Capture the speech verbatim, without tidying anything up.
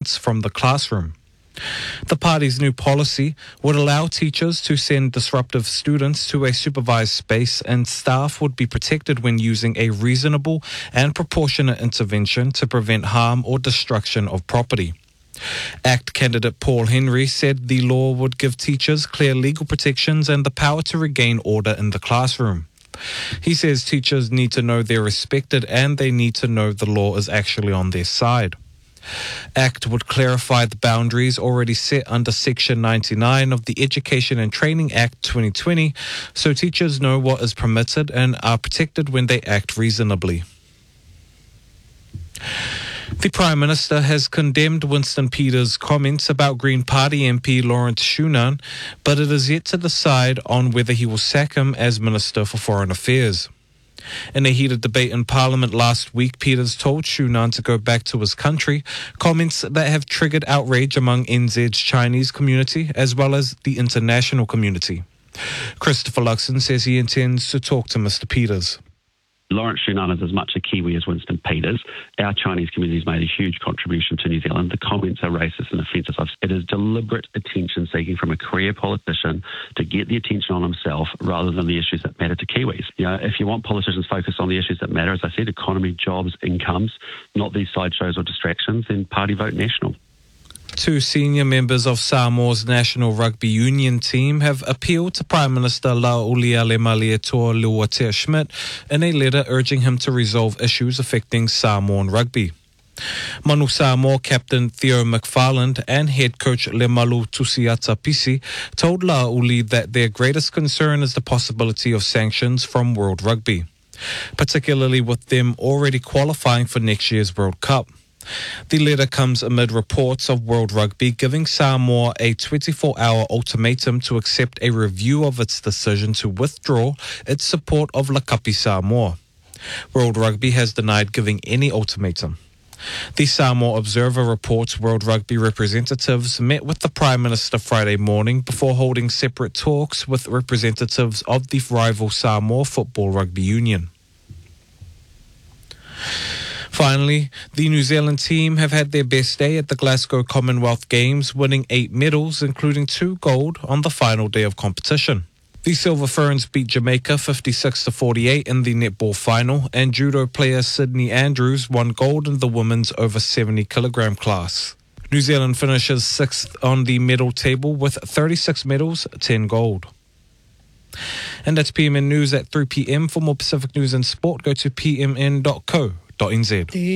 students from the classroom. The party's new policy would allow teachers to send disruptive students to a supervised space, and staff would be protected when using a reasonable and proportionate intervention to prevent harm or destruction of property. ACT candidate Paul Henry said the law would give teachers clear legal protections and the power to regain order in the classroom. He says teachers need to know they're respected and they need to know the law is actually on their side. ACT would clarify the boundaries already set under Section ninety-nine of the Education and Training Act twenty twenty, so teachers know what is permitted and are protected when they act reasonably. The Prime Minister has condemned Winston Peters' comments about Green Party M P Lawrence Shunan, but it is yet to decide on whether he will sack him as Minister for Foreign Affairs. In a heated debate in Parliament last week, Peters told Shunan to go back to his country, comments that have triggered outrage among N Z's Chinese community as well as the international community. Christopher Luxon says he intends to talk to Mister Peters. Lawrence Shunan is as much a Kiwi as Winston Peters. Our Chinese community has made a huge contribution to New Zealand. The comments are racist and offensive. It is deliberate attention seeking from a career politician to get the attention on himself rather than the issues that matter to Kiwis. You know, if you want politicians focused on the issues that matter, as I said, economy, jobs, incomes, not these sideshows or distractions, then party vote national. Two senior members of Samoa's national rugby union team have appealed to Prime Minister Laulia Lemalietor Luatea Schmidt in a letter urging him to resolve issues affecting Samoan rugby. Manu Samoa captain Theo McFarland and head coach Lemalu Tusiata Pisi told Lauli that their greatest concern is the possibility of sanctions from World Rugby, particularly with them already qualifying for next year's World Cup. The letter comes amid reports of World Rugby giving Samoa a twenty-four hour ultimatum to accept a review of its decision to withdraw its support of Lakapi Samoa. World Rugby has denied giving any ultimatum. The Samoa Observer reports World Rugby representatives met with the Prime Minister Friday morning before holding separate talks with representatives of the rival Samoa Football Rugby Union. Finally, the New Zealand team have had their best day at the Glasgow Commonwealth Games, winning eight medals, including two gold, on the final day of competition. The Silver Ferns beat Jamaica fifty-six to forty-eight in the netball final, and judo player Sydney Andrews won gold in the women's over seventy kilogram class. New Zealand finishes sixth on the medal table with thirty-six medals, ten gold. And that's P M N News at three p m. For more Pacific news and sport, go to p m n dot co dot n z.